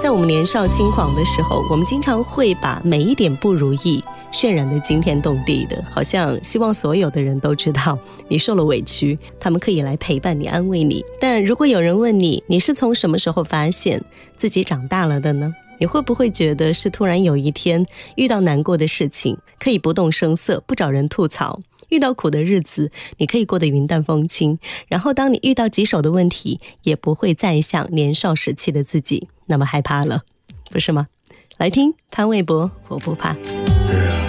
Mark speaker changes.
Speaker 1: 在我们年少轻狂的时候，我们经常会把每一点不如意渲染得惊天动地的，好像希望所有的人都知道你受了委屈，他们可以来陪伴你、安慰你。但如果有人问你，你是从什么时候发现自己长大了的呢？你会不会觉得是突然有一天遇到难过的事情可以不动声色，不找人吐槽，遇到苦的日子你可以过得云淡风轻，然后当你遇到棘手的问题也不会再像年少时期的自己那么害怕了，不是吗？来听潘玮柏，我不怕。